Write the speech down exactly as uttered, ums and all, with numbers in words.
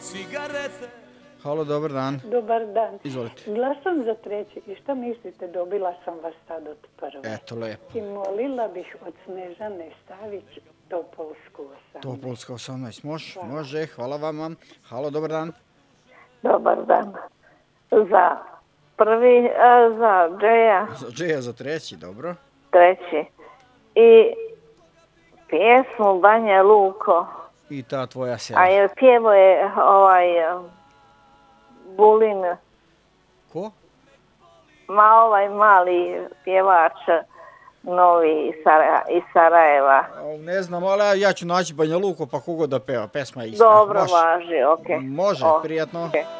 cigarete. Halo, dobar dan. Dobar dan. Izvolite. Glasam za treći. I šta mislite, dobila sam vas sad od prve. Eto, lepo. I molila bih od Snežane Stavić Topolsku osamnaest. Topolska osamnaest, može, može, hvala vama. Halo, dobar dan. Dobar dan. Za prvi, a, za Džeja, Za Džeja za treći, dobro. treći. I pjesmu Banja Luko. I ta tvoja A sela. je pjevo je ovaj Bulin, Ko? ma ovaj mali pjevač novi iz Sara- iz Sarajeva. A, Ne znam, ali ja ću naći Banja Luku, pa kogo da peva, pesma je ista. Dobro, Može. važi, okej. Može, O, prijatno. okej.